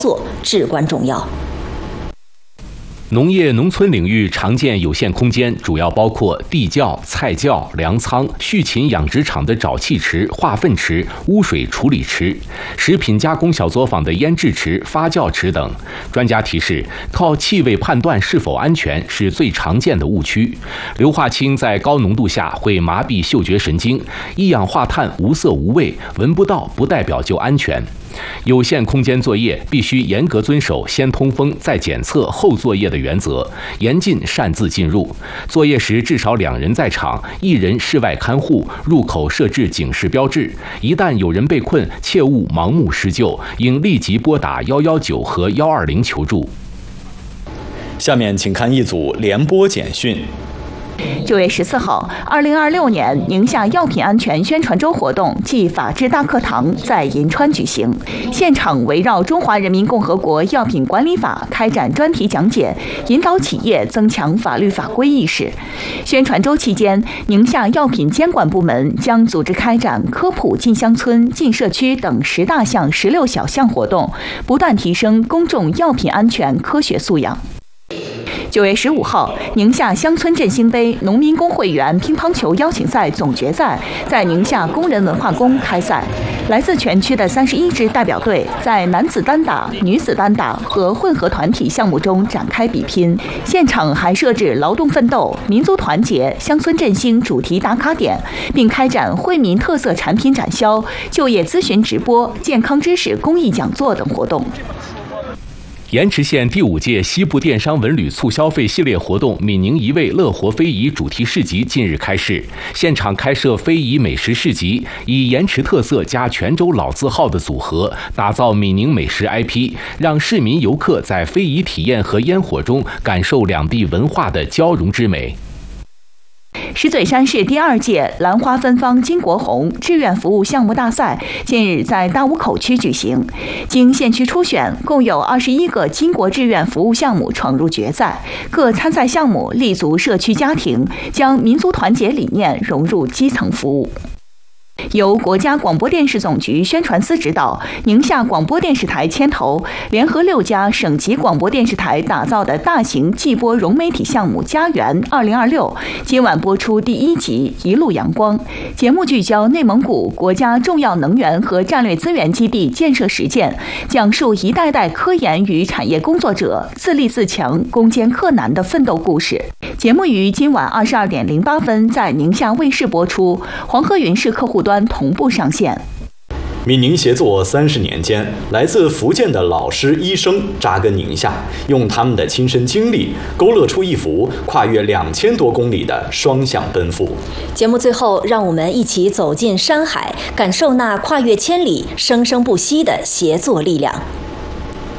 作至关重要。 农业农村领域常见有限空间主要包括地窖、菜窖、粮仓、畜禽养殖场的沼气池、化粪池、污水处理池、食品加工小作坊的腌制池、发酵池等。专家提示，靠气味判断是否安全是最常见的误区。硫化氢在高浓度下会麻痹嗅觉神经，一氧化碳无色无味，闻不到不代表就安全。有限空间作业必须严格遵守先通风再检测后作业的原则，严禁擅自进入。作业时至少2人在场，1人室外看护，入口设置警示标志。一旦有人被困，切勿盲目施救，应立即拨打119和120求助。 下面请看一组联播简讯。 9月14号，2026年宁夏药品安全宣传周活动暨法治大课堂在银川举行，现场围绕《中华人民共和国药品管理法》开展专题讲解，引导企业增强法律法规意识。宣传周期间，宁夏药品监管部门将组织开展科普进乡村、进社区等10大项16小项活动，不断提升公众药品安全科学素养。9月15号，宁夏乡村振兴杯农民工会员乒乓球邀请赛总决赛在宁夏工人文化宫开赛。来自全区的31支代表队在男子单打、女子单打和混合团体项目中展开比拼。现场还设置劳动奋斗、民族团结、乡村振兴主题打卡点，并开展惠民特色产品展销、就业咨询直播、健康知识公益讲座等活动。 盐池县第5届西部电商文旅促消费系列活动闽宁一味乐活非遗主题市集近日开市，现场开设非遗美食市集，以盐池特色加泉州老字号的组合，打造闽宁美食 IP， 让市民游客在非遗体验和烟火中感受两地文化的交融之美。 石嘴山市第2届兰花芬芳金国红志愿服务项目大赛近日在大沽口区举行，经县区初选，共有21个金国志愿服务项目闯入决赛，各参赛项目立足社区家庭，将民族团结理念融入基层服务。由国家广播电视总局宣传司指导，宁夏广播电视台牵头，联合6家省级广播电视台打造的大型季播融媒体项目家园2026，今晚播出第1集《一路阳光》。节目聚焦内蒙古国家重要能源和战略资源基地建设实践，讲述一代代科研与产业工作者自立自强、攻坚克难的奋斗故事。节目于今晚22点08分在宁夏卫视播出，黄河云视客户端同步上线。 闽宁协作30年间，来自福建的老师、医生扎根宁夏，用他们的亲身经历勾勒出一幅跨越2000多公里的双向奔赴。 节目最后，让我们一起走进山海，感受那跨越千里、生生不息的协作力量。